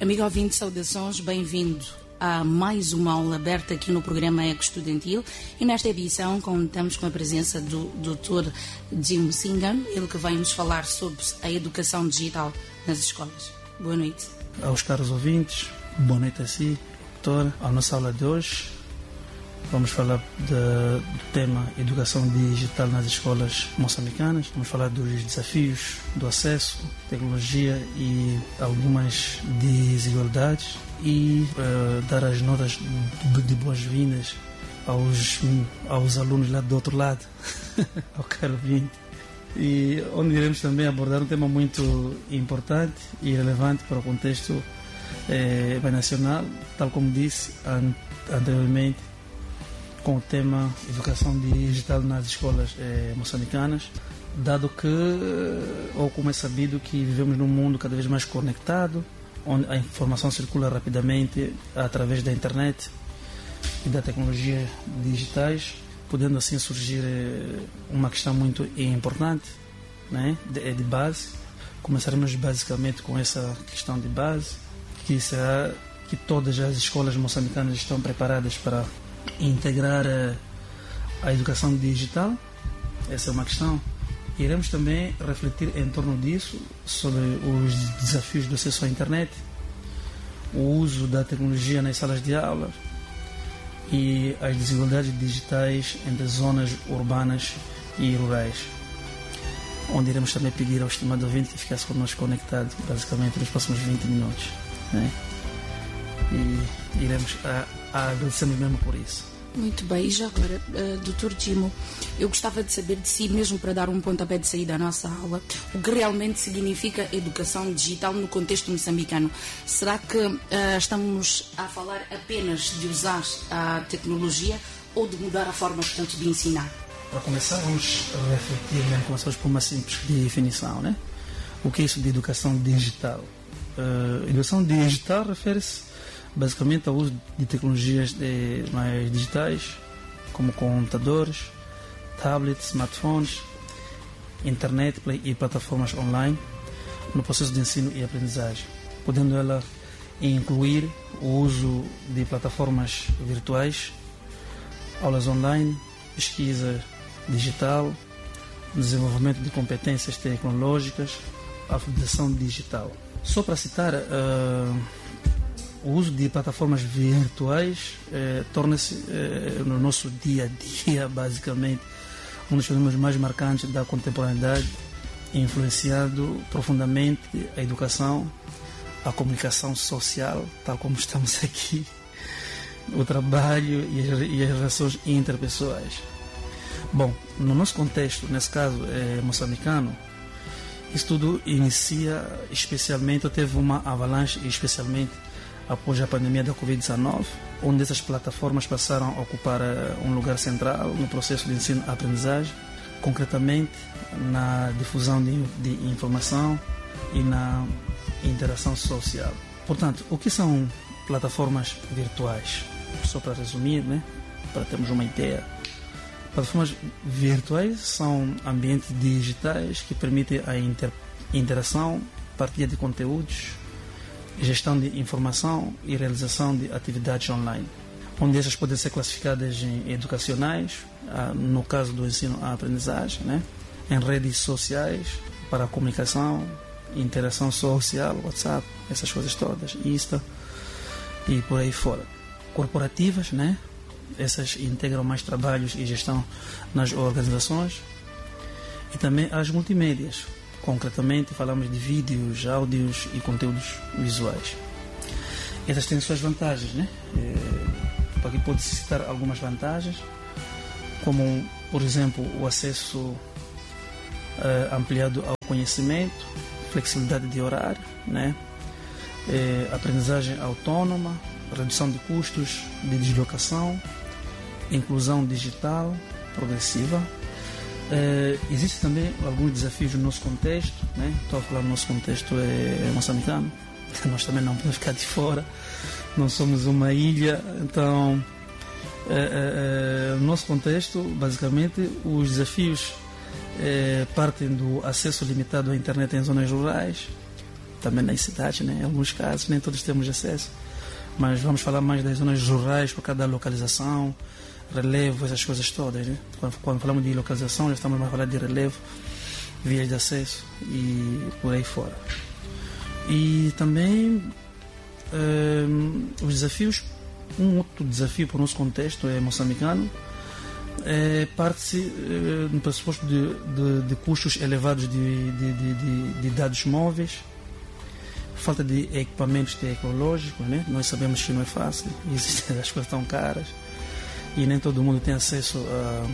Amigo ouvinte, saudações, bem-vindo a mais uma aula aberta aqui no programa Eco Estudantil, e nesta edição contamos com a presença do Dr. Jim Singham, ele que vai nos falar sobre a educação digital nas escolas. Boa noite. Aos caros ouvintes, boa noite a si, doutor. A nossa aula de hoje vamos falar do tema educação digital nas escolas moçambicanas. Vamos falar dos desafios do acesso, tecnologia e algumas desigualdades e dar as notas de boas-vindas aos alunos lá do outro lado, ao caro ouvinte. E onde iremos também abordar um tema muito importante e relevante para o contexto nacional, tal como disse anteriormente, com o tema educação digital nas escolas moçambicanas, dado que, ou como é sabido, que vivemos num mundo cada vez mais conectado, onde a informação circula rapidamente através da internet e da tecnologia digitais, podendo assim surgir uma questão muito importante, né, de base. Começaremos basicamente com essa questão de base, que será que todas as escolas moçambicanas estão preparadas para integrar a educação digital. Essa é uma questão. Iremos também refletir em torno disso, sobre os desafios do acesso à internet, o uso da tecnologia nas salas de aula e as desigualdades digitais entre zonas urbanas e rurais, onde iremos também pedir ao estimado ouvinte que ficasse connosco conectado basicamente nos próximos 20 minutos, né? E iremos agradecemos mesmo por isso. Muito bem, e já agora, Dr. Jimo, eu gostava de saber de si, mesmo para dar um pontapé de saída à nossa aula, o que realmente significa educação digital no contexto moçambicano. Será que estamos a falar apenas de usar a tecnologia ou de mudar a forma, portanto, de ensinar? Para começar, vamos refletir, né? Começamos por uma simples definição, né? O que é isso de educação digital? Educação digital refere-se basicamente ao uso de tecnologias mais digitais, como computadores, tablets, smartphones, internet e plataformas online no processo de ensino e aprendizagem, podendo ela incluir o uso de plataformas virtuais, aulas online, pesquisa digital, desenvolvimento de competências tecnológicas, alfabetização digital. Só para citar, o uso de plataformas virtuais torna-se no nosso dia a dia, basicamente, um dos fenômenos mais marcantes da contemporaneidade, influenciando profundamente a educação, a comunicação social, tal como estamos aqui, o trabalho e as relações interpessoais. Bom, no nosso contexto, nesse caso moçambicano, isso tudo inicia especialmente, ou teve uma avalanche especialmente após a pandemia da Covid-19, onde essas plataformas passaram a ocupar um lugar central no processo de ensino-aprendizagem, concretamente na difusão de informação e na interação social. Portanto, o que são plataformas virtuais? Só para resumir, né, para termos uma ideia, plataformas virtuais são ambientes digitais que permitem a interação, partilha de conteúdos, gestão de informação e realização de atividades online, onde essas podem ser classificadas em educacionais, no caso do ensino à aprendizagem, né? Em redes sociais, para a comunicação, interação social, WhatsApp, essas coisas todas, Insta e por aí fora. Corporativas, né? Essas integram mais trabalhos e gestão nas organizações, e também as multimédias. Concretamente, falamos de vídeos, áudios e conteúdos visuais. Essas têm suas vantagens, né? Aqui pode-se citar algumas vantagens, como, por exemplo, o acesso ampliado ao conhecimento, flexibilidade de horário, né? Aprendizagem autônoma, redução de custos de deslocação, inclusão digital progressiva. Existem também alguns desafios no nosso contexto, né? Estou a falar do nosso contexto moçambicano, nós também não podemos ficar de fora, não somos uma ilha, então no nosso contexto, basicamente, os desafios partem do acesso limitado à internet em zonas rurais, também nas cidades, né? Em alguns casos nem todos temos acesso, mas vamos falar mais das zonas rurais por causa da localização, relevo, essas coisas todas, né? Quando falamos de localização, já estamos a falar de relevo, vias de acesso e por aí fora. E também os desafios, um outro desafio para o nosso contexto moçambicano, parte-se no pressuposto de custos elevados de dados móveis, falta de equipamentos tecnológicos, né? Nós sabemos que não é fácil, as coisas estão caras e nem todo mundo tem acesso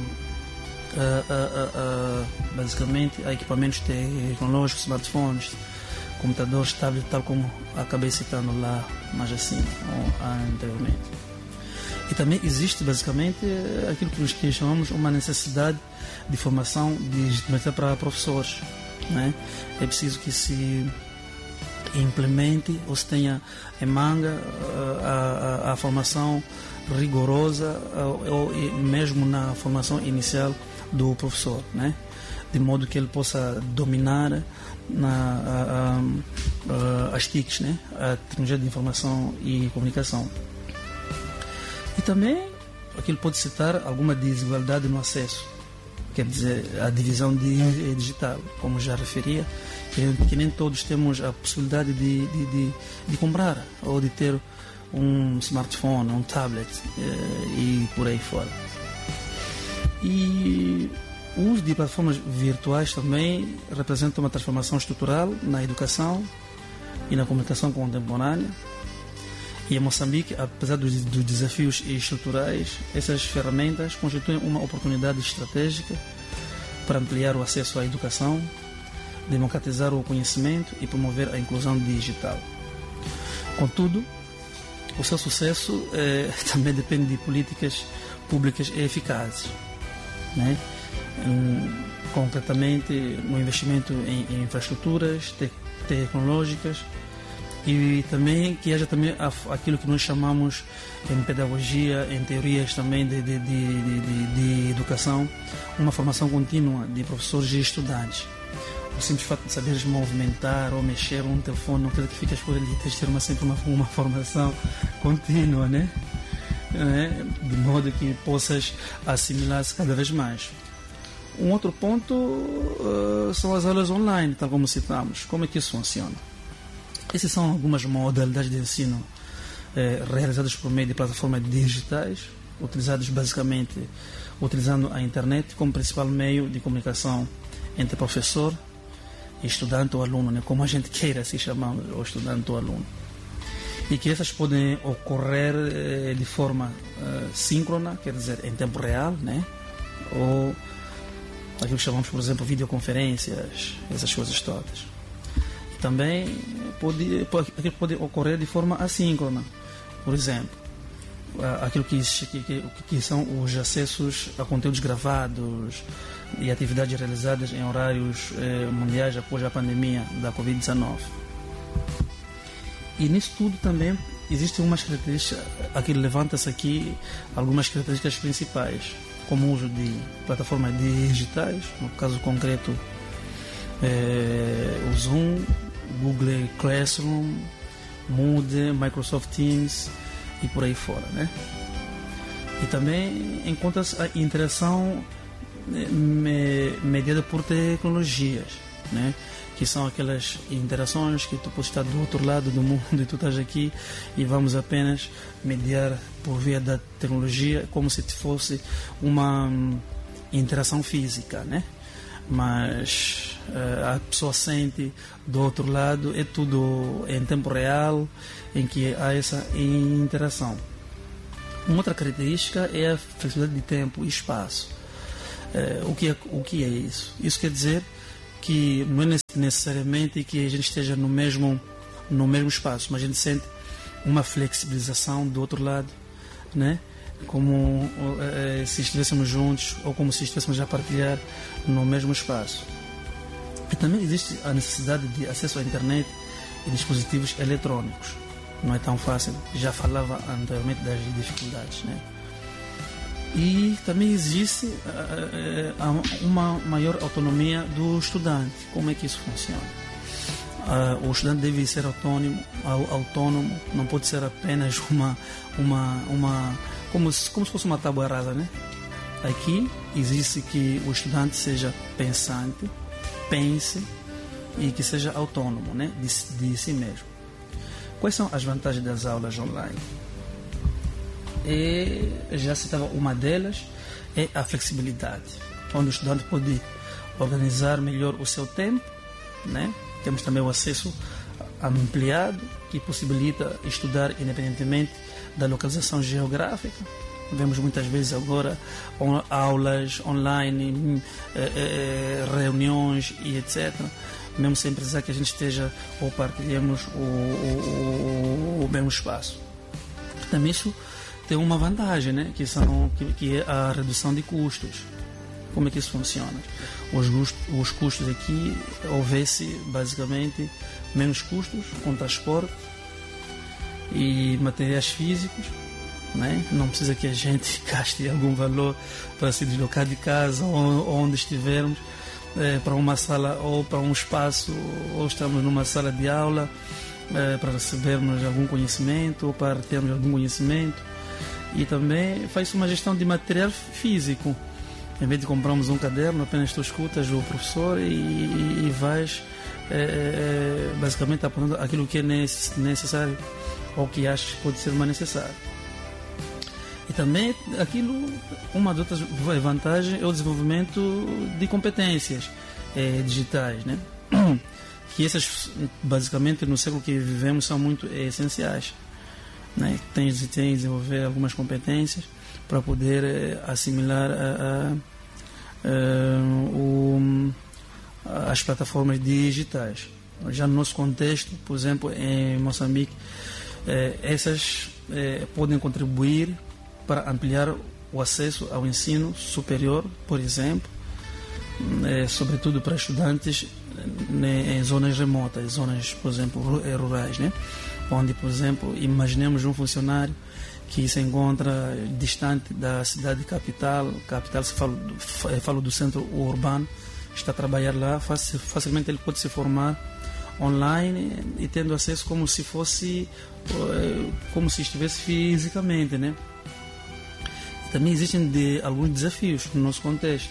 basicamente a equipamentos tecnológicos, smartphones, computadores, tablets, tal como acabei citando lá mais acima ou anteriormente. E também existe basicamente aquilo que chamamos uma necessidade de formação digital para professores, né? É preciso que se implemente ou se tenha em manga a formação rigorosa ou mesmo na formação inicial do professor, né? De modo que ele possa dominar as TICs, né? A tecnologia de informação e comunicação. E também aquilo pode citar alguma desigualdade no acesso, quer dizer, a divisão digital, como já referia, que nem todos temos a possibilidade de comprar ou de ter um smartphone, um tablet e por aí fora. E o uso de plataformas virtuais também representa uma transformação estrutural na educação e na comunicação contemporânea. E em Moçambique, apesar dos desafios estruturais, essas ferramentas constituem uma oportunidade estratégica para ampliar o acesso à educação, democratizar o conhecimento e promover a inclusão digital. Contudo, o seu sucesso também depende de políticas públicas eficazes, né? Concretamente no investimento em infraestruturas tecnológicas e também que haja também aquilo que nós chamamos em pedagogia, em teorias também de educação, uma formação contínua de professores e estudantes. O simples fato de saberes movimentar ou mexer um telefone não quer dizer que ficas por ali, tens de ter sempre uma formação contínua, né? De modo que possas assimilar-se cada vez mais. Um outro ponto são as aulas online, tal como citamos. Como é que isso funciona? Essas são algumas modalidades de ensino realizadas por meio de plataformas digitais, utilizadas basicamente utilizando a internet como principal meio de comunicação entre professor, estudante ou aluno, né? Como a gente queira se chamar, ou estudante ou aluno. E que essas podem ocorrer de forma síncrona, quer dizer, em tempo real, né? Ou aquilo que chamamos, por exemplo, videoconferências, essas coisas todas. E também pode ocorrer de forma assíncrona, por exemplo, aquilo que são os acessos a conteúdos gravados e atividades realizadas em horários mundiais após a pandemia da Covid-19. E nisso tudo também existem umas características, aqui levanta-se aqui algumas características principais, como o uso de plataformas digitais, no caso concreto o Zoom, Google Classroom, Moodle, Microsoft Teams e por aí fora, né? E também encontra-se a interação mediada por tecnologias, né? Que são aquelas interações que tu podes estar do outro lado do mundo e tu estás aqui e vamos apenas mediar por via da tecnologia como se fosse uma interação física, né? Mas a pessoa sente do outro lado, é tudo em tempo real em que há essa interação. Uma outra característica é a flexibilidade de tempo e espaço. O que é isso? Isso quer dizer que não é necessariamente que a gente esteja no mesmo espaço, mas a gente sente uma flexibilização do outro lado, né? Como se estivéssemos juntos ou como se estivéssemos a partilhar no mesmo espaço. E também existe a necessidade de acesso à internet e dispositivos eletrônicos. Não é tão fácil, já falava anteriormente das dificuldades, né? E também existe uma maior autonomia do estudante. Como é que isso funciona? O estudante deve ser autônomo, não pode ser apenas como se fosse uma tábua rasa, né? Aqui existe que o estudante seja pensante, pense e que seja autônomo, né? de si mesmo. Quais são as vantagens das aulas online? Já citava uma delas, é a flexibilidade, onde o estudante pode organizar melhor o seu tempo, né? Temos também o acesso ampliado, que possibilita estudar independentemente da localização geográfica. Vemos muitas vezes agora aulas online, reuniões e etc. Mesmo sem precisar que a gente esteja ou partilhemos o mesmo espaço. Também isso tem uma vantagem, né? que é a redução de custos. Como é que isso funciona? Os custos aqui, houvesse basicamente menos custos com transporte e materiais físicos, né? Não precisa que a gente gaste algum valor para se deslocar de casa ou onde estivermos para uma sala ou para um espaço, ou estamos numa sala de aula para recebermos algum conhecimento ou para termos algum conhecimento. E também faz uma gestão de material físico. Em vez de comprarmos um caderno, apenas tu escutas o professor e vais basicamente apontando aquilo que é necessário ou que achas que pode ser mais necessário. E também uma das outras vantagens é o desenvolvimento de competências digitais, né? Que essas, basicamente, no século que vivemos, são muito essenciais, né? Tens de desenvolver algumas competências para poder assimilar as plataformas digitais. Já no nosso contexto, por exemplo, em Moçambique, essas podem contribuir para ampliar o acesso ao ensino superior, por exemplo, sobretudo para estudantes em zonas remotas, zonas, por exemplo, rurais, né? Onde, por exemplo, imaginemos um funcionário que se encontra distante da cidade capital se fala do centro urbano, está a trabalhar lá, facilmente ele pode se formar online e tendo acesso como se estivesse fisicamente, né? E também existem alguns desafios no nosso contexto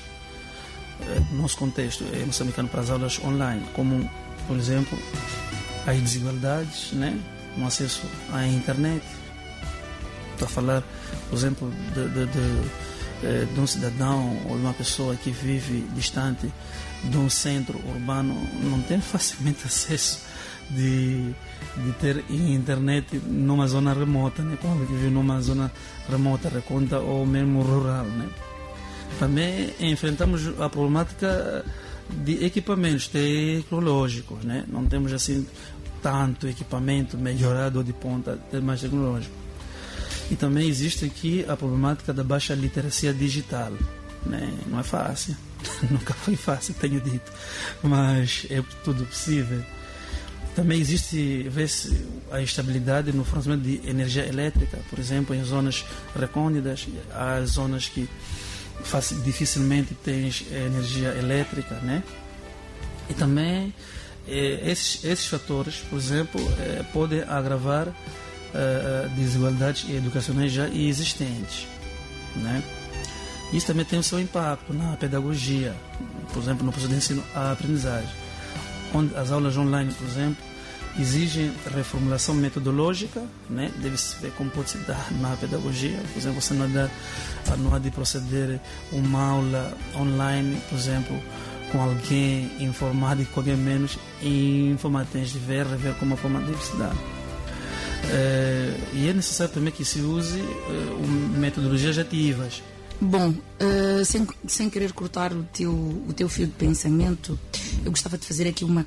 moçambicano para as aulas online, como, por exemplo, as desigualdades, né, no acesso à internet. Estou a falar, por exemplo, de um cidadão ou de uma pessoa que vive distante de um centro urbano, não tem facilmente acesso de ter internet numa zona remota, né? Como alguém que vive numa zona remota, recôndita ou mesmo rural, né? Também enfrentamos a problemática de equipamentos tecnológicos, né? Não temos assim tanto equipamento melhorado ou de ponta, mais tecnológico. E também existe aqui a problemática da baixa literacia digital, né? Não é fácil, nunca foi fácil, tenho dito, mas é tudo possível. Também existe, vê-se, a instabilidade no fornecimento de energia elétrica, por exemplo, em zonas recônditas, há zonas que dificilmente tens energia elétrica, né? E também esses fatores, por exemplo, podem agravar desigualdades educacionais já existentes, né? Isso também tem o seu impacto na pedagogia, por exemplo, no processo de ensino à aprendizagem, onde as aulas online, por exemplo, exigem reformulação metodológica, né? Deve-se ver como pode se dar na pedagogia. Por exemplo, você não há de proceder uma aula online, por exemplo, com alguém informado e com alguém menos informado. Tens de rever como a forma deve se dar. E é necessário também que se use metodologias ativas. Bom, sem querer cortar o teu fio de pensamento, eu gostava de fazer aqui uma